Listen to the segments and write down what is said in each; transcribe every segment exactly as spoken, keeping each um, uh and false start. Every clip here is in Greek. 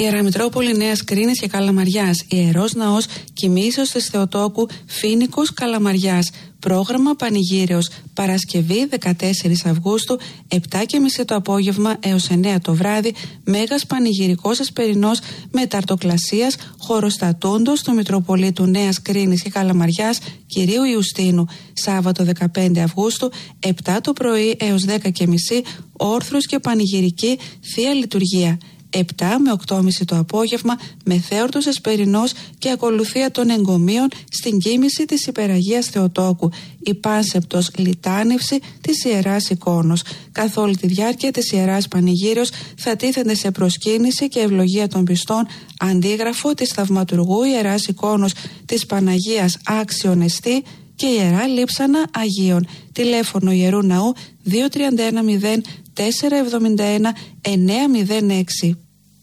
Ιερά Μητρόπολη Νέας Κρίνης και Καλαμαριάς. Ιερός Ναός Κοιμήσεως της Θεοτόκου Φοίνικος Καλαμαριάς. Πρόγραμμα Πανηγύρεως Παρασκευή δεκατέσσερις Αυγούστου επτά και μισή το απόγευμα έως εννέα το βράδυ. Μέγας Πανηγυρικός Εσπερινός Μεταρτοκλασίας Χωροστατούντος του Μητροπολίτου Νέας Κρίνης και Καλαμαριάς Κυρίου Ιουστίνου. Σάββατο δεκαπέντε Αυγούστου επτά το πρωί έως δέκα και μισή όρθρος και πανηγυρική Θεία Λειτουργία. επτά με οκτώ και μισή το απόγευμα μεθέορτος Εσπερινός και ακολουθία των εγκομείων στην κοίμηση της Υπεραγίας Θεοτόκου. Η πάνσεπτος λιτάνευση της Ιεράς Εικόνος. Καθ' όλη τη διάρκεια της Ιεράς Πανηγύρεως θα τίθενται σε προσκύνηση και ευλογία των πιστών αντίγραφο της Θαυματουργού Ιεράς Εικόνος της Παναγίας Άξιον Εστί και Ιερά Λείψανα Αγίων. Τηλέφωνο Ιερού Ναού δύο τρία ένα μηδέν τέσσερα εβδομήντα ένα εννέα μηδέν έξι.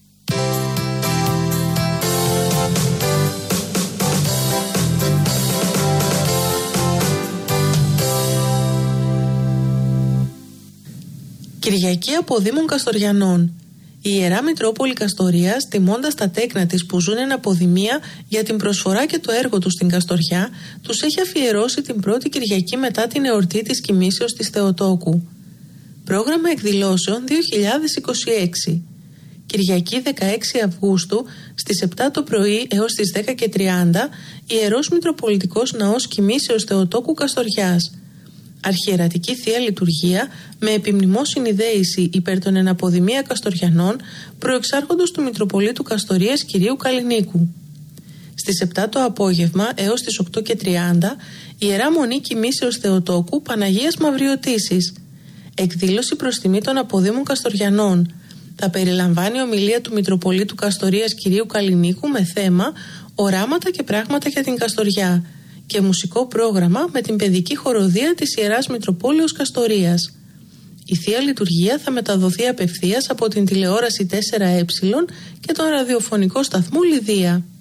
Κυριακή Αποδήμων Καστοριανών. Η Ιερά Μητρόπολη Καστορίας, τιμώντας τα τέκνα της που ζουν εν αποδημία για την προσφορά και το έργο τους στην Καστοριά, τους έχει αφιερώσει την πρώτη Κυριακή μετά την εορτή της Κοιμήσεως της Θεοτόκου. Πρόγραμμα εκδηλώσεων δύο χιλιάδες είκοσι έξι. Κυριακή δεκαέξι Αυγούστου στις επτά το πρωί έως τις δέκα και τριάντα Ιερός Μητροπολιτικός Ναός Κοιμήσεως Θεοτόκου Καστοριάς. Αρχιερατική Θεία Λειτουργία με επιμνημόσυνη δέηση υπέρ των εναποδημία Καστοριανών προεξάρχοντος του Μητροπολίτου Καστορίας Κυρίου Καλλινίκου. Στις επτά το απόγευμα έως τις οκτώ και τριάντα Ιερά Μονή Κοιμήσεως Θεοτόκου Παναγίας Μαυριωτήσης. Εκδήλωση προς τιμή των αποδήμων Καστοριανών. Θα περιλαμβάνει ομιλία του Μητροπολίτου Καστορίας Κυρίου Καλλινίκου με θέμα «Οράματα και πράγματα για την Καστοριά» και μουσικό πρόγραμμα με την παιδική χοροδία της Ιεράς Μητροπόλεως Καστορίας. Η Θεία Λειτουργία θα μεταδοθεί απευθείας από την τηλεόραση τέσσερα ε και τον ραδιοφωνικό σταθμό Λιδία.